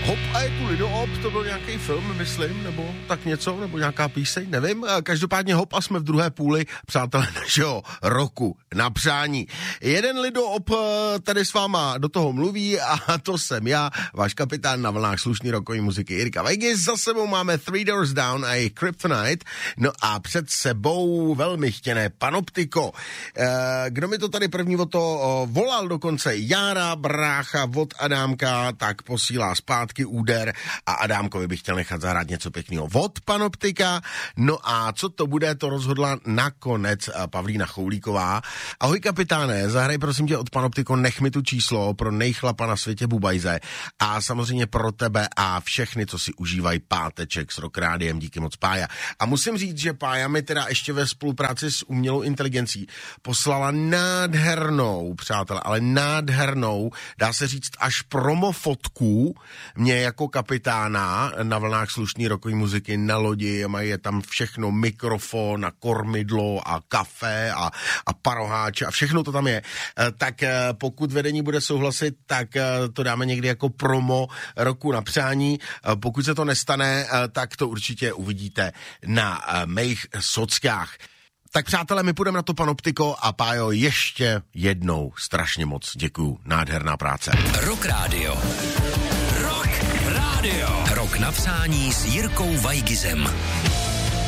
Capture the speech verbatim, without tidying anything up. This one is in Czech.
Hop a je tu Lido-op, to byl nějaký film, myslím, nebo tak něco, nebo nějaká píseň, nevím. Každopádně Hop a jsme v druhé půli, přátelé, našeho roku na přání. Jeden Lido-op tady s váma do toho mluví a to jsem já, váš kapitán na vlnách slušný rokový muziky Jirka Vegas. Za sebou máme Three Doors Down a Kryptonite, no a před sebou velmi chtěné Panoptiko. Kdo mi to tady první o to volal dokonce, Jára, brácha od Adámka, tak posílá zpátky úder a Adámkovi bych chtěl nechat zahrát něco pěkného od Panoptika. No a co to bude, to rozhodla nakonec Pavlína Choulíková. Ahoj kapitáne, zahraj prosím tě od Panoptiko, nech mi tu číslo pro nejchlapa na světě Bubajze a samozřejmě pro tebe a všechny, co si užívají páteček s Rock Rádiem, díky moc Pája. A musím říct, že Pája mi teda ještě ve spolupráci s umělou inteligencí poslala nádhernou, přátelé, ale nádhernou, dá se říct až promofotku mě jako kapitána na vlnách slušný rokový muziky na lodi, mají tam všechno, mikrofon a kormidlo a kafe a, a paroháče a všechno to tam je. Tak pokud vedení bude souhlasit, tak to dáme někdy jako promo roku na přání. Pokud se to nestane, tak to určitě uvidíte na mých sockách. Tak přátelé, my půjdeme na to Panoptiko a Pájo, ještě jednou strašně moc děkuju. Nádherná práce. Rock Radio. Rock Radio. Rok na přání s Jirkou Vajgizem.